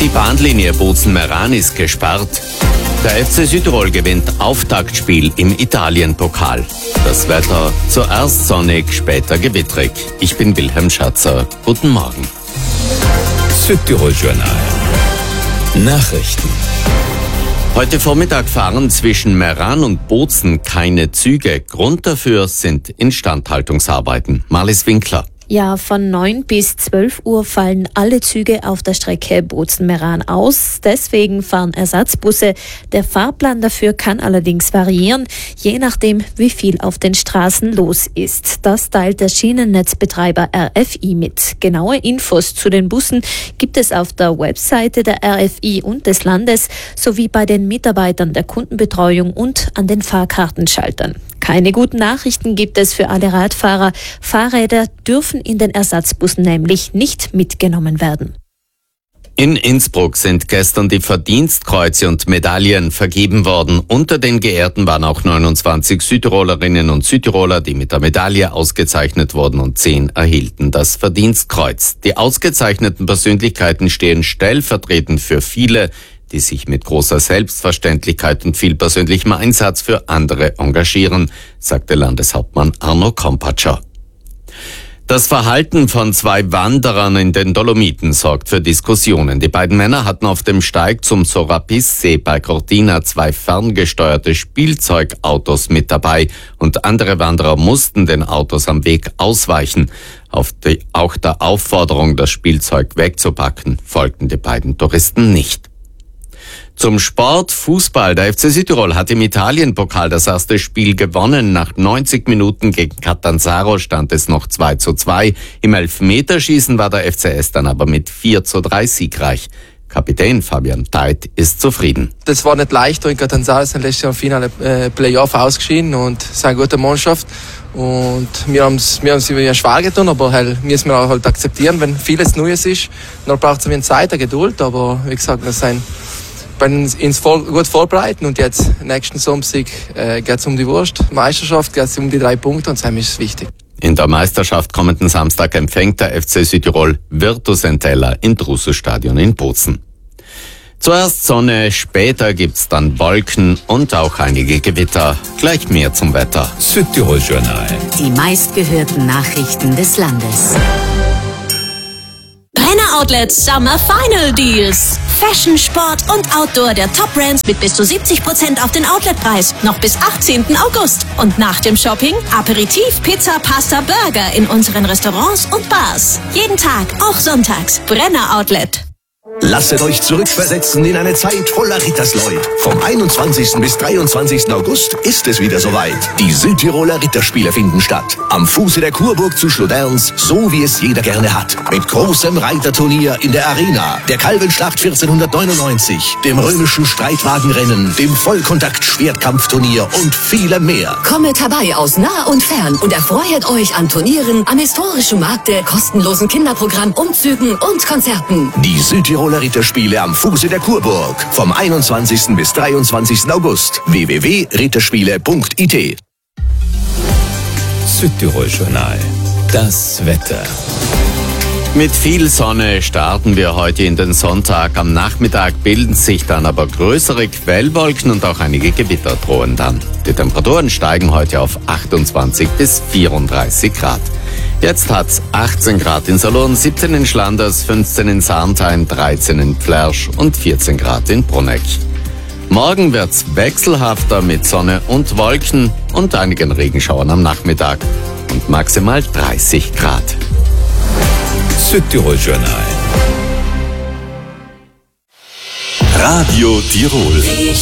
Die Bahnlinie Bozen-Meran ist gesperrt. Der FC Südtirol gewinnt Auftaktspiel im Italien-Pokal. Das Wetter zuerst sonnig, später gewittrig. Ich bin Wilhelm Schatzer. Guten Morgen. Südtirol-Journal. Nachrichten. Heute Vormittag fahren zwischen Meran und Bozen keine Züge. Grund dafür sind Instandhaltungsarbeiten. Marlies Winkler. Ja, von 9 bis 12 Uhr fallen alle Züge auf der Strecke Bozen-Meran aus. Deswegen fahren Ersatzbusse. Der Fahrplan dafür kann allerdings variieren, je nachdem, wie viel auf den Straßen los ist. Das teilt der Schienennetzbetreiber RFI mit. Genaue Infos zu den Bussen gibt es auf der Webseite der RFI und des Landes sowie bei den Mitarbeitern der Kundenbetreuung und an den Fahrkartenschaltern. Keine guten Nachrichten gibt es für alle Radfahrer. Fahrräder dürfen in den Ersatzbussen nämlich nicht mitgenommen werden. In Innsbruck sind gestern die Verdienstkreuze und Medaillen vergeben worden. Unter den Geehrten waren auch 29 Südtirolerinnen und Südtiroler, die mit der Medaille ausgezeichnet wurden, und 10 erhielten das Verdienstkreuz. Die ausgezeichneten Persönlichkeiten stehen stellvertretend für viele, die sich mit großer Selbstverständlichkeit und viel persönlichem Einsatz für andere engagieren, sagte Landeshauptmann Arno Kompatscher. Das Verhalten von 2 Wanderern in den Dolomiten sorgt für Diskussionen. Die beiden Männer hatten auf dem Steig zum Sorapis-See bei Cortina 2 ferngesteuerte Spielzeugautos mit dabei und andere Wanderer mussten den Autos am Weg ausweichen. Auch der Aufforderung, das Spielzeug wegzupacken, folgten die beiden Touristen nicht. Zum Sport, Fußball. Der FC Südtirol hat im Italien-Pokal das erste Spiel gewonnen. Nach 90 Minuten gegen Catanzaro stand es noch 2:2. Im Elfmeterschießen war der FCS dann aber mit 4:3 siegreich. Kapitän Fabian Theidt ist zufrieden. Das war nicht leicht. In Catanzaro sind letztes Jahr im Finale Playoff ausgeschieden und es ist eine gute Mannschaft. Und wir haben es wieder schwer getan, aber müssen wir auch halt akzeptieren, wenn vieles Neues ist. Dann braucht es ein bisschen Zeit, eine Geduld, aber wie gesagt, wir sind gut vorbereiten und jetzt nächsten Samstag geht es um die Meisterschaft, geht es um die 3 Punkte und das ist wichtig. In der Meisterschaft kommenden Samstag empfängt der FC Südtirol Virtus Entella im Drusus-Stadion in Bozen. Zuerst Sonne, später gibt's dann Wolken und auch einige Gewitter. Gleich mehr zum Wetter. Südtirol-Journal. Die meistgehörten Nachrichten des Landes. Brenner Outlet Summer Final Deals. Fashion, Sport und Outdoor der Top-Brands mit bis zu 70% auf den Outletpreis. Noch bis 18. August. Und nach dem Shopping Aperitif, Pizza, Pasta, Burger in unseren Restaurants und Bars. Jeden Tag, auch sonntags. Brenner Outlet. Lasset euch zurückversetzen in eine Zeit voller Rittersleut. Vom 21. bis 23. August ist es wieder soweit. Die Südtiroler Ritterspiele finden statt. Am Fuße der Kurburg zu Schloderns, so wie es jeder gerne hat. Mit großem Reiterturnier in der Arena, der Kalvenschlacht 1499, dem römischen Streitwagenrennen, dem Vollkontakt-Schwertkampfturnier und vielem mehr. Kommet herbei aus nah und fern und erfreut euch an Turnieren, am historischen Markte, kostenlosen Kinderprogramm, Umzügen und Konzerten. Die Südtiroler Ritterspiele am Fuße der Kurburg. Vom 21. bis 23. August. www.ritterspiele.it. Südtirol-Journal. Das Wetter. Mit viel Sonne starten wir heute in den Sonntag. Am Nachmittag bilden sich dann aber größere Quellwolken und auch einige Gewitter drohen dann. Die Temperaturen steigen heute auf 28 bis 34 Grad. Jetzt hat's 18 Grad in Salurn, 17 in Schlanders, 15 in Sarntheim, 13 in Plersch und 14 Grad in Bruneck. Morgen wird's wechselhafter mit Sonne und Wolken und einigen Regenschauern am Nachmittag und maximal 30 Grad. Südtirol-Journal. Radio Tirol.